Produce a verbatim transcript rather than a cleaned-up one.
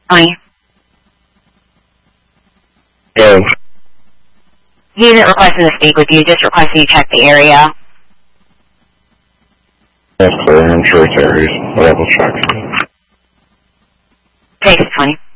Tony. Yes. He isn't requesting to speak with you, just requesting you check the area. That's clear. I'm sure it's Aries. I'll double check. Thanks, Tony.